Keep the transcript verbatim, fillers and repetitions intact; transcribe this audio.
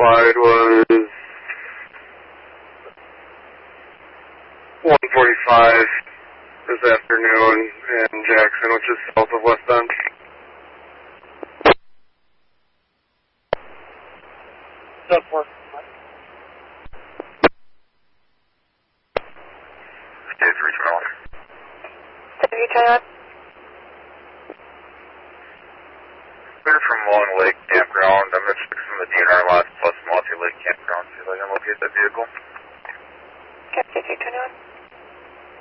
wide was one forty-five this afternoon in Jackson, which is south of West Bend. Support. State three twelve. three twelve. Clear from Long Lake Campground. I'm expecting the D N R lots plus Multi Lake Campground. See if I can locate that vehicle. Okay, three twenty-one.